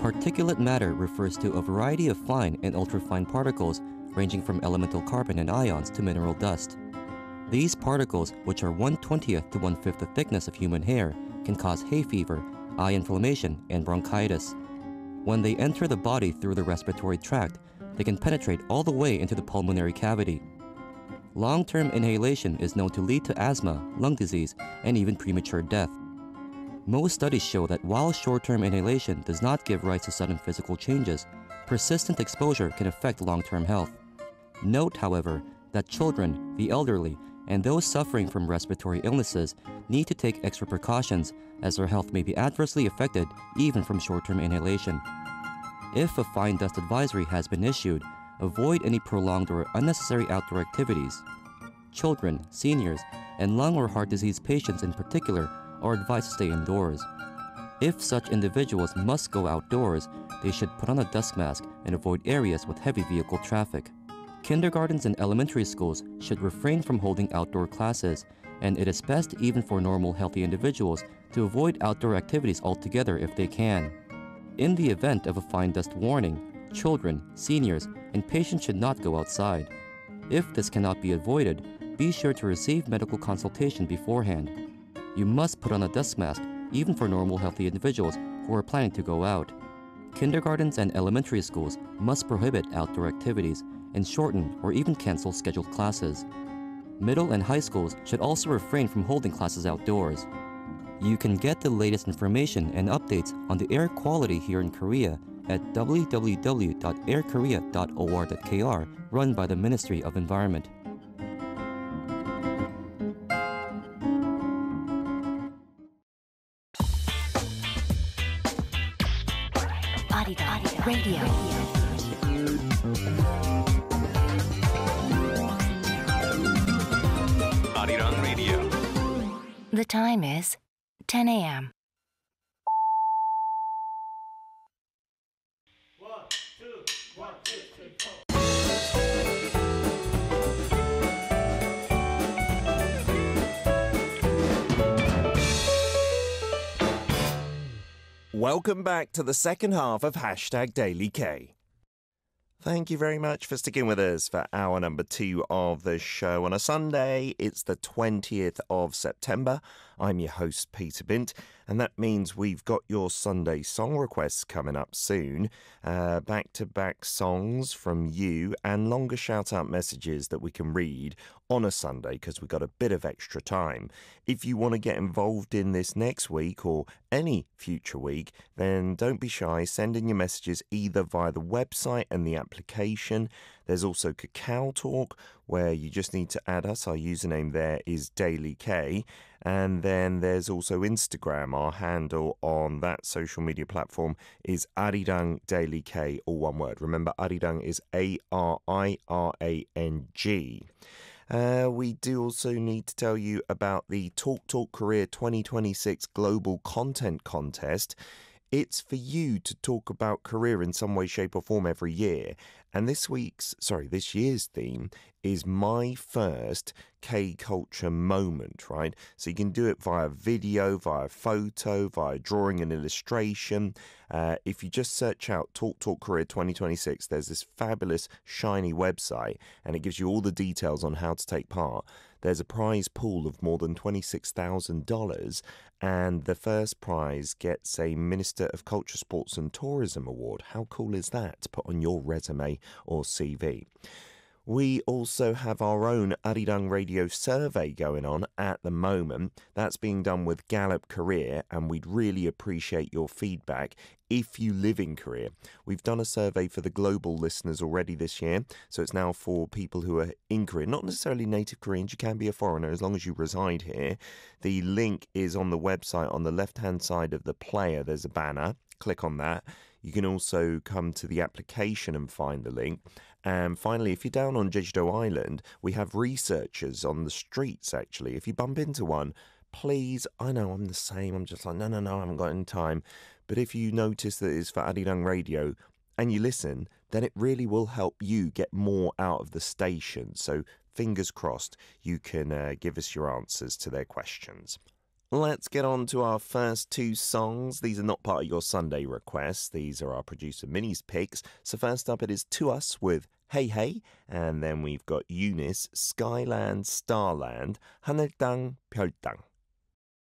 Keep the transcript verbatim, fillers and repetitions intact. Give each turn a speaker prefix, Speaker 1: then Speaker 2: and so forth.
Speaker 1: Particulate matter refers to a variety of fine and ultrafine particles ranging from elemental carbon and ions to mineral dust. These particles, which are one twentieth to one fifth the thickness of human hair, can cause hay fever, eye inflammation, and bronchitis. When they enter the body through the respiratory tract, they can penetrate all the way into the pulmonary cavity. Long-term inhalation is known to lead to asthma, lung disease, and even premature death. Most studies show that while short-term inhalation does not give rise to sudden physical changes, persistent exposure can affect long-term health. Note, however, that children, the elderly, and those suffering from respiratory illnesses need to take extra precautions as their health may be adversely affected even from short-term inhalation. If a fine dust advisory has been issued, avoid any prolonged or unnecessary outdoor activities. Children, seniors, and lung or heart disease patients in particular are advised to stay indoors. If such individuals must go outdoors, they should put on a dust mask and avoid areas with heavy vehicle traffic. Kindergartens and elementary schools should refrain from holding outdoor classes, and it is best even for normal healthy individuals to avoid outdoor activities altogether if they can. In the event of a fine dust warning, children, seniors, and patients should not go outside. If this cannot be avoided, be sure to receive medical consultation beforehand. You must put on a dust mask even for normal healthy individuals who are planning to go out. Kindergartens and elementary schools must prohibit outdoor activities and shorten or even cancel scheduled classes. Middle and high schools should also refrain from holding classes outdoors. You can get the latest information and updates on the air quality here in Korea at w w w dot air korea dot o r dot k r, run by the Ministry of Environment.
Speaker 2: Arirang Radio.
Speaker 3: Arirang Radio.
Speaker 2: The time is ten a m
Speaker 4: Welcome back to the second half of Hashtag Daily K. Thank you very much for sticking with us for hour number two of the show. On a Sunday, it's the twentieth of September. I'm your host, Peter Bint, and that means we've got your Sunday song requests coming up soon. Uh, back-to-back songs from you and longer shout-out messages that we can read on a Sunday because we've got a bit of extra time. If you want to get involved in this next week or any future week, then don't be shy. Send in your messages either via the website and the application. There's also Kakao Talk, where you just need to add us. Our username there is Daily K. And then there's also Instagram. Our handle on that social media platform is Arirang Daily K, all one word. Remember, Arirang is A R I R A N G. Uh, we do also need to tell you about the Talk Talk Korea twenty twenty-six Global Content Contest. It's for you to talk about Korea in some way, shape or form every year. And this week's, sorry, this year's theme is My First K-Culture Moment, right? So you can do it via video, via photo, via drawing and illustration. Uh, if you just search out Talk Talk Korea twenty twenty-six, there's this fabulous, shiny website, and it gives you all the details on how to take part. There's a prize pool of more than twenty-six thousand dollars, and the first prize gets a Minister of Culture, Sports and Tourism award. How cool is that to put on your resume or C V? We also have our own Arirang Radio survey going on at the moment. That's being done with Gallup Korea, and we'd really appreciate your feedback if you live in Korea. We've done a survey for the global listeners already this year, so it's now for people who are in Korea, not necessarily native Koreans. You can be a foreigner as long as you reside here. The link is on the website on the left-hand side of the player. There's a banner. Click on that. You can also come to the application and find the link. And finally, if you're down on Jeju-do Island, we have researchers on the streets, actually. If you bump into one, please, I know I'm the same. I'm just like, no, no, no, I haven't got any time. But if you notice that it's for Arirang Radio and you listen, then it really will help you get more out of the station. So fingers crossed you can uh, give us your answers to their questions. Let's get on to our first two songs. These are not part of your Sunday requests. These are our producer Minnie's picks. So first up it is To Us with Hey Hey, and then we've got Eunice, Skyland, Starland, 하늘 땅, 별 땅.